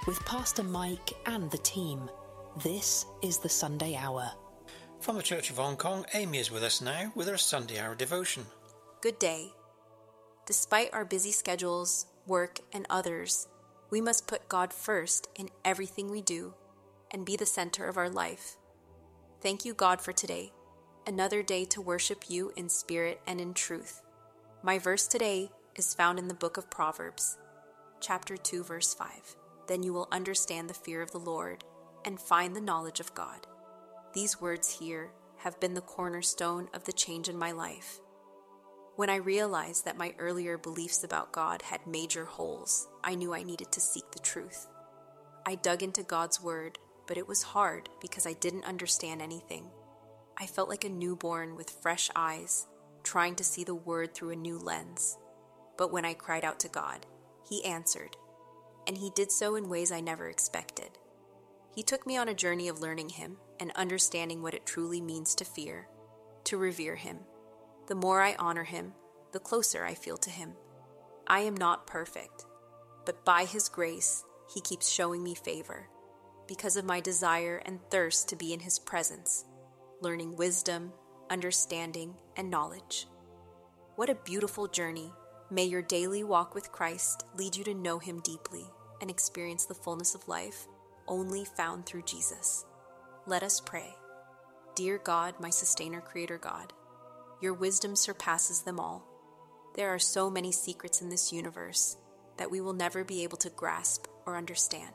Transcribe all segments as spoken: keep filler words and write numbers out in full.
with Pastor Mike and the team. This is the Sunday Hour. From the Church of Hong Kong, Amy is with us now with her Sunday Hour devotion. Good day. Despite our busy schedules, work, and others, we must put God first in everything we do and be the center of our life. Thank you, God, for today, another day to worship you in spirit and in truth. My verse today is found in the book of Proverbs, chapter two, verse five. Then you will understand the fear of the Lord and find the knowledge of God. These words here have been the cornerstone of the change in my life. When I realized that my earlier beliefs about God had major holes, I knew I needed to seek the truth. I dug into God's word, but it was hard because I didn't understand anything. I felt like a newborn with fresh eyes, trying to see the word through a new lens. But when I cried out to God, He answered, and He did so in ways I never expected. He took me on a journey of learning Him and understanding what it truly means to fear, to revere Him. The more I honor Him, the closer I feel to Him. I am not perfect, but by His grace, He keeps showing me favor because of my desire and thirst to be in His presence, learning wisdom, understanding, and knowledge. What a beautiful journey. May your daily walk with Christ lead you to know Him deeply and experience the fullness of life only found through Jesus. Let us pray. Dear God, my sustainer, creator God, your wisdom surpasses them all. There are so many secrets in this universe that we will never be able to grasp or understand.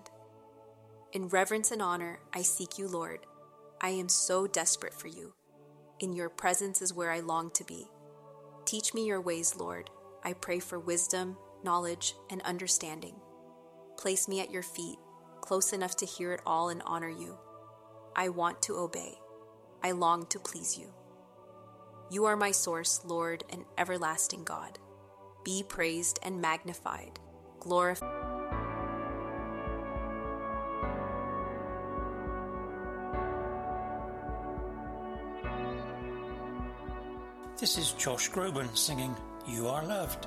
In reverence and honor, I seek you, Lord. I am so desperate for you. In your presence is where I long to be. Teach me your ways, Lord. I pray for wisdom, knowledge, and understanding. Place me at your feet, close enough to hear it all and honor you. I want to obey. I long to please you. You are my source, Lord, and everlasting God. Be praised and magnified. Glorified. This is Josh Groban singing You Are Loved.